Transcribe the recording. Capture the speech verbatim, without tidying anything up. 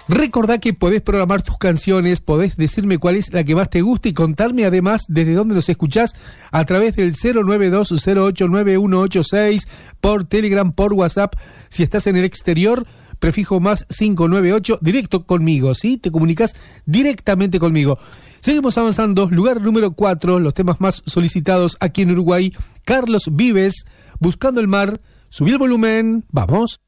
Recordá que podés programar tus canciones, podés decirme cuál es la que más te gusta y contarme además desde dónde nos escuchás a través del cero nueve dos cero ocho nueve uno ocho seis, por Telegram, por WhatsApp. Si estás en el exterior, prefijo más cinco nueve ocho, directo conmigo, ¿sí? Te comunicas directamente conmigo. Seguimos avanzando, lugar número cuatro, los temas más solicitados aquí en Uruguay. Carlos Vives, Buscando el Mar. Subí el volumen, vamos.